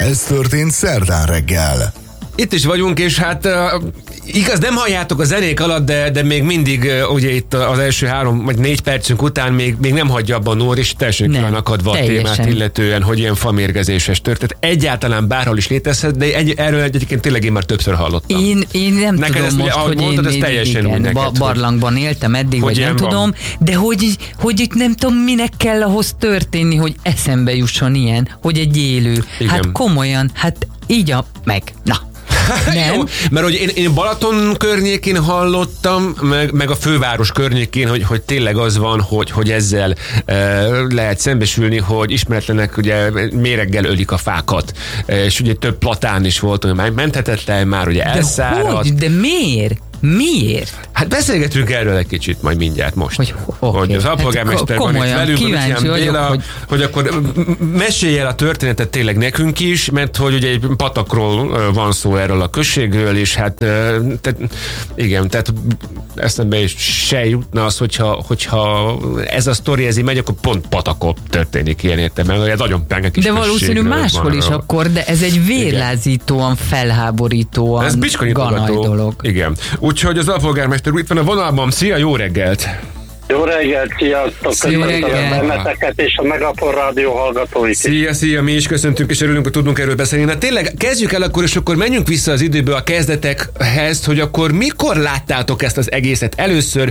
Ez történt szerdán reggel. Itt is vagyunk, és hát igaz, nem halljátok a zenék alatt, de még mindig ugye itt az első 3 vagy 4 percünk után még nem hagyja abban Nóri, és teljesen külön akadva a témát illetően, hogy ilyen famérgezéses történet. Egyáltalán bárhol is létezhet, de erről egyébként tényleg én már többször hallottam. Én nem neked tudom ezt, most, ahogy hogy mondtad, én teljesen igen, barlangban éltem eddig, vagy nem tudom, de hogy itt nem tudom, minek kell ahhoz történni, hogy eszembe jusson ilyen, hogy egy élő. Igen. Hát komolyan, hát így na. Jó, mert hogy én Balaton környékén hallottam, meg a főváros környékén, hogy tényleg az van, hogy ezzel lehet szembesülni, hogy ismeretlenek ugye méreggel ölik a fákat. És ugye több platán is volt, hogy már menthetetlen, már ugye elszáradt. De miért? Miért? Hát beszélgetünk erről egy kicsit majd mindjárt most. Hogy az alpolgármester van itt velünk, hogy akkor mesélj el a történetet tényleg nekünk is, mert hogy ugye egy patakról van szó, erről a községről, és hát igen, tehát eszembe is se jutna az, hogyha ez a sztori ez így megy, akkor pont patakon történik ilyen értelemben, ez nagyon penge kis. De valószínű máshol is akkor, de ez egy vérlázítóan, felháborítóan ganaj dolog. Igen. Úgyhogy az alpolgármester úr itt van a vonalban. Szia, jó reggelt! Jó reggelt, sziasztok! Köszöntöm benneteket és a Megapol Rádió hallgatóit. Szia, mi is köszöntünk, és örülünk, hogy tudunk erről beszélni. Na tényleg, kezdjük el akkor, és akkor menjünk vissza az időből a kezdetekhez, hogy akkor mikor láttátok ezt az egészet először,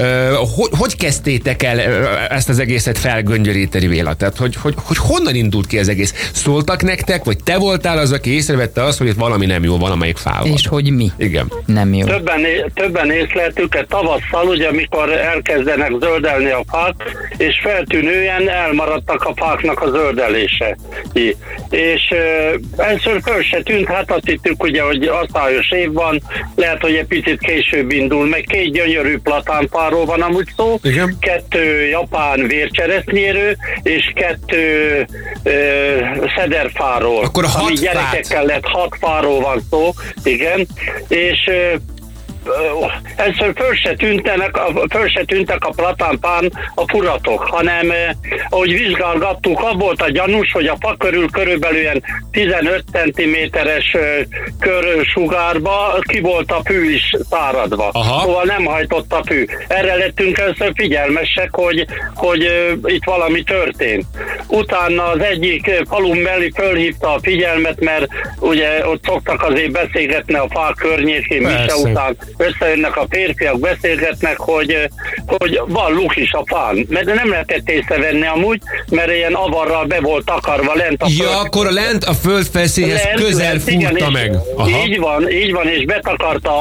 hogy kezdtétek el ezt az egészet felgöngyöríteni, Béla? Tehát, hogy honnan indult ki az egész? Szóltak nektek, vagy te voltál az, aki észrevette azt, hogy itt valami nem jó, valamelyik fával? És hogy mi? Igen. Nem jó. Többen észleltük tavasszal, ugye, amikor elkezdenek zöldelni a fák, és feltűnően elmaradtak a fáknak a zöldelése. És először föl se tűnt, hát azt hittük ugye, hogy asztályos év van, lehet, hogy egy picit később indul, meg 2 gyönyörű platánfáról van amúgy szó, igen. 2 japán vércseresznyéről, és 2 szederfáról. Akkor 6 ami gyerekekkel lett, 6 fáról van szó, igen, és először föl se tűntek a platánfán a furatok, hanem ahogy vizsgálgattuk, az volt a gyanús, hogy a fa körül körülbelül 15 cm-es körsugárba ki volt a fű is száradva. Aha. Szóval nem hajtott a fű. Erre lettünk először figyelmesek, hogy itt valami történt. Utána az egyik falun belül fölhívta a figyelmet, mert ugye ott szoktak azért beszélgetni a fák környékén, mise után összejönnek a férfiak, beszélgetnek, hogy van luk is a fán. Mert nem lehetett észrevenni amúgy, mert ilyen avarral be volt takarva lent a föld. Ja, akkor lent a földfelszínhez közel fúrta meg. Aha. Így van, és betakarta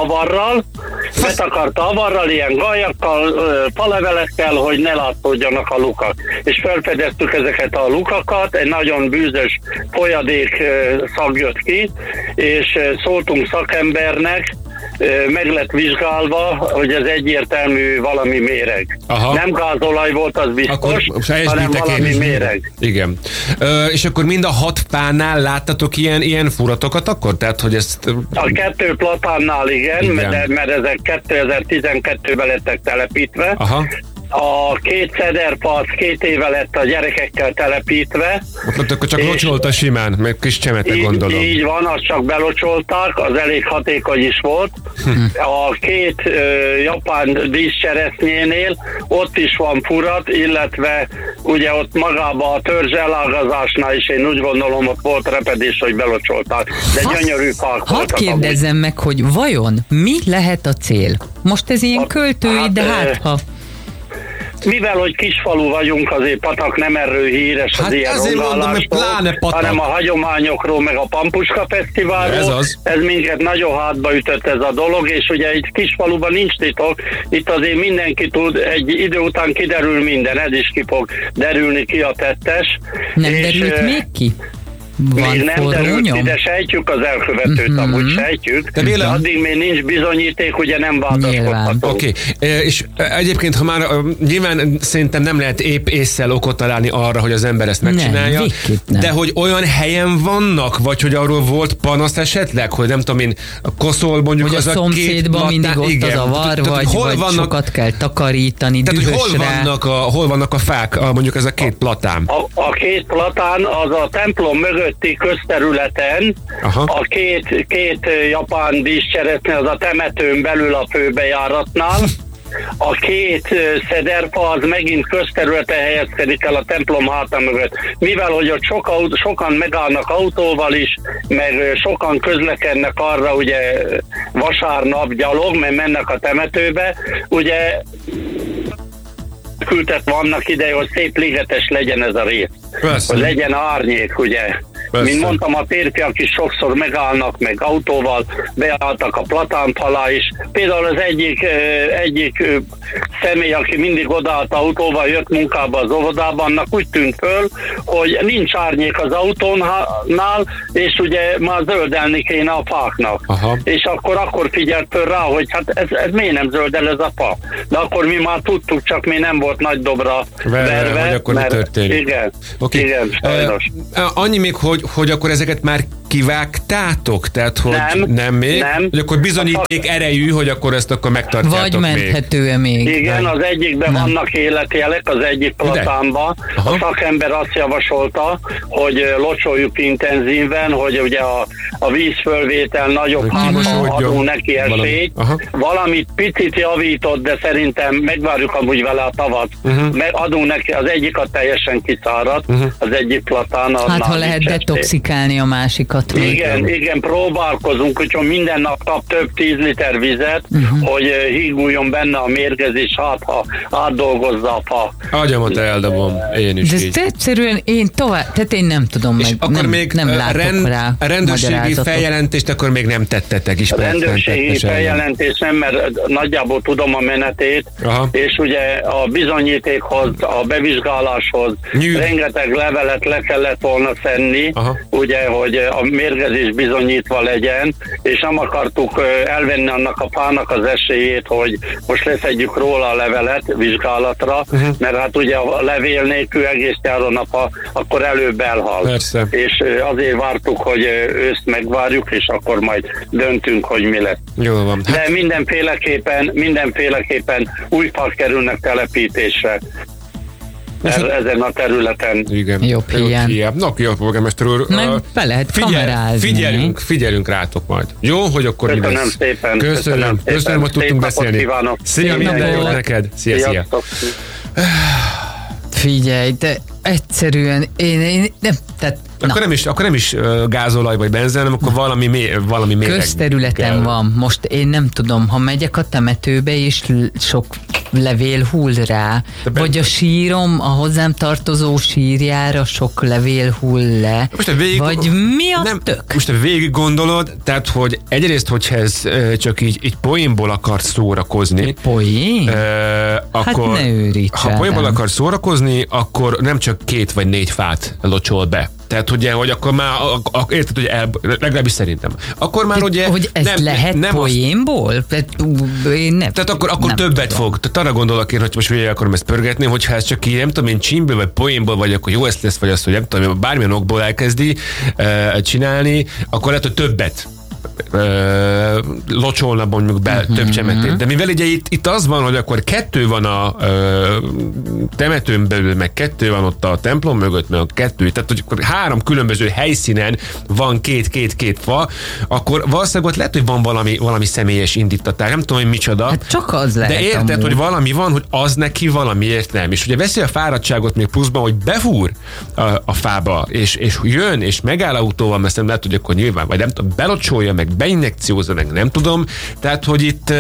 avarral, ilyen gajakkal, falevelekkel, hogy ne látszódjanak a lukak. És felfedeztük ezeket a lukakat, egy nagyon bűzös folyadék szag jött ki, és szóltunk szakembernek, meg lett vizsgálva, hogy ez egyértelmű valami méreg. Aha. Nem gázolaj volt, az biztos, hanem valami méreg. Igen. És akkor mind a 6 fánál láttatok ilyen furatokat akkor? Tehát, hogy ezt... A 2 platánnál igen. Mert ezek 2012-ben lettek telepítve. Aha. A 2 szederfa az 2 éve lett a gyerekekkel telepítve. Ott akkor csak locsolta simán, meg kis csemete gondolom. Így van, azt csak belocsolták, az elég hatékony is volt. A 2 japán díszcseresznyénél ott is van furat, illetve ugye ott magában a törzs elágazásnál is én úgy gondolom, ott volt repedés, hogy belocsolták. De gyönyörű fák voltak. Hadd kérdezzem meg, hogy vajon mi lehet a cél? Most ez ilyen költői, de ha... Mivel, hogy kisfalu vagyunk, azért Patak nem erről híres az ilyen rondálástól, hanem a hagyományokról, meg a Pampuska Fesztiválról. Ez minket nagyon hátba ütött ez a dolog, és ugye itt kisfaluban nincs titok, itt azért mindenki tud, egy idő után kiderül minden, ez is ki fog derülni ki a tettes. Nem derült még ki? Még nem derült ki, de sejtjük az elkövetőt, amúgy sejtjük. De addig még nincs bizonyíték, ugye nem vádaskodhatunk. Oké. És egyébként, ha már nyilván szerintem nem lehet épp ésszel okot találni arra, hogy az ember ezt megcsinálja, nem. De hogy olyan helyen vannak, vagy hogy arról volt panasz esetleg, hogy nem tudom én, a Koszol mondjuk hogy az a szomszédban mindig ott igen, az a var, vagy sokat kell takarítani, tehát, hogy hol vannak a fák, mondjuk ez a 2 platán? A 2 platán az a templom mögött előtti közterületen a két japán díszcseresznye az a temetőn belül a főbejáratnál, a két szederfa az megint közterületen helyezkedik el a templom háta mögött. Mivel, hogy ott sokan megállnak autóval is, meg sokan közlekednek arra, ugye vasárnap gyalog, mert mennek a temetőbe, ugye küldtek vannak ide, hogy szép ligetes legyen ez a rész. Persze. Hogy legyen árnyék, ugye. Persze. Mint mondtam, a férfiak is sokszor megállnak, meg autóval beálltak a platánt alá is. Például az egyik személy, aki mindig odaállt autóval, jött munkába az óvodában, annak úgy tűnt föl, hogy nincs árnyék az autónál, és ugye már zöldelni kéne a fáknak. Aha. És akkor figyelt föl rá, hogy hát ez miért nem zöldel ez a fa. De akkor mi már tudtuk, csak mi nem volt nagy dobra verve. Hogy akkor mi történik. Igen, okay. Igen, sajnos. Annyi még, hogy akkor ezeket már kivágtátok? Tehát, hogy nem még? Nem. Hogy akkor bizonyíték erejű, hogy akkor ezt akkor megtartjátok. Vagy menthető-e még? Igen, nem. Az egyikben vannak életjelek, az egyik platánban. A szakember azt javasolta, hogy locsoljuk intenzíven, hogy ugye a vízfölvétel nagyobb, adunk neki esélyt. Valamit picit javított, de szerintem megvárjuk amúgy vele a tavat. Adunk neki, az egyikat teljesen kiszárad, az egyik platán. Hát ha lehet detoxikálni a másikat. Igen, próbálkozunk, hogy minden nap kap több 10 liter vizet, hogy híguljon benne a mérgezés, ha átdolgozza a fa. Agyamat eldobom, én is. De ezt egyszerűen tehát én nem tudom, és meg akkor még nem látok rá a rendőrségi feljelentést akkor még nem tettetek is. A rendőrségi feljelentés nem, mert nagyjából tudom a menetét, és ugye a bizonyítékhoz, a bevizsgáláshoz rengeteg levelet le kellett volna szedni, ugye, hogy a mérgezés bizonyítva legyen, és nem akartuk elvenni annak a fának az esélyét, hogy most leszedjük róla a levelet vizsgálatra, mert hát ugye a levél nélkül egész nyáron a fa, akkor előbb elhal. Persze. És azért vártuk, hogy őszt megvárjuk, és akkor majd döntünk, hogy mi lesz. Jól van. De mindenféleképpen új fák kerülnek telepítésre. Ezen a területen. Igen. Jobb hiány. Na, jó, polgármester úr. Meg be lehet kamerázni. Figyelünk rátok majd. Jó, hogy akkor köszönöm szépen. Köszönöm, hogy tudtunk beszélni. Szia, minden jót neked. Szia. Figyelj, de egyszerűen én nem, tehát Akkor nem is gázolaj vagy benzen, hanem akkor valami méreg. Közterületen kell. Van. Most én nem tudom, ha megyek a temetőbe, és sok levél hull rá, vagy a sírom, a hozzám tartozó sírjára sok levél hull le, vagy mi a tök? Most végig gondolod, tehát, hogy egyrészt, hogyha ez csak így poénból akarsz szórakozni. Poén? Akkor, hát ne őríts. Ha poénból akarsz szórakozni, akkor nem csak 2 vagy 4 fát locsol be. Tehát ugye, hogy akkor már, érted, hogy legalábbis szerintem. Akkor már ugye... Hogy ez lehet poénból? Én nem. Tehát akkor többet tudom. Fog. Tehát arra gondolok én, hogy most végig akarom ezt pörgetni, hogyha ez csak így, nem tudom én, csímből vagy poénból, vagy akkor jó lesz, vagy azt, hogy nem tudom, bármilyen okból elkezdi csinálni, akkor lehet, hogy többet locsolna mondjuk be több csemetét. De mivel ugye itt az van, hogy akkor 2 van a temetőn belül, meg 2 van ott a templom mögött, meg a 2, tehát hogy akkor 3 különböző helyszínen van két fa, akkor valószínűleg ott lehet, hogy van valami személyes indítatás. Nem tudom, hogy micsoda. Hát csak az lehet. De érted, hogy valami van, hogy az neki valamiért nem. És ugye veszi a fáradtságot még pluszban, hogy befúr a fába, és jön, és megáll autóval, mert nem lehet, hogy akkor nyilván, vagy nem tudom, belocsolja, meg beinjekciózza, meg nem tudom. Tehát, hogy itt...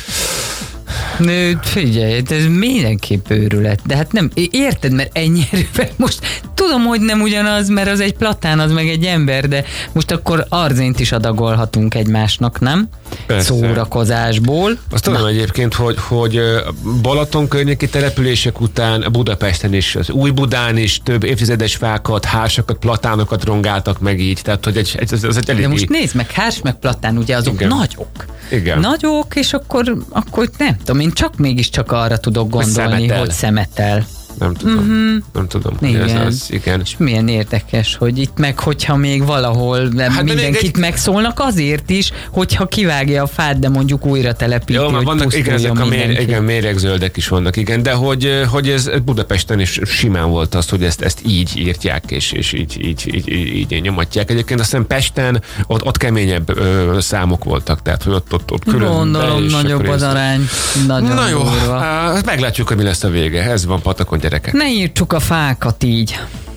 Figyelj, ez mindenképp őrület. De hát nem, érted, mert ennyi erővel most tudom, hogy nem ugyanaz, mert az egy platán, az meg egy ember, de most akkor arzént is adagolhatunk egymásnak, nem? Persze. Szórakozásból. Azt tudom egyébként, hogy Balaton környéki települések után Budapesten is, az Új-Budán is több évtizedes fákat, hársakat, platánokat rongáltak meg így. Tehát, hogy ez egy elég... De most nézd meg, hárs meg platán, ugye azok igen. Nagyok. Igen. Nagyok, és akkor nem tudom, én mégiscsak arra tudok gondolni, hogy szemetel. Nem tudom. Nem tudom. Igen. Igen. És milyen érdekes, hogy itt meg, hogyha még valahol mindenkit megszólnak azért is, hogyha kivágja a fát, de mondjuk újra telepíti, jó, hogy vannak ezek a méregzöldek is vannak, igen, de hogy ez Budapesten is simán volt az, hogy ezt így írtják, és így nyomatják. Egyébként azt hiszem Pesten ott keményebb számok voltak, tehát hogy ott külön. Gondolom, nagyobb az arány. Na jó, meglátjuk, hogy mi lesz a vége. Ez van Patakon, gyerekek. Ne írtsuk a fákat így.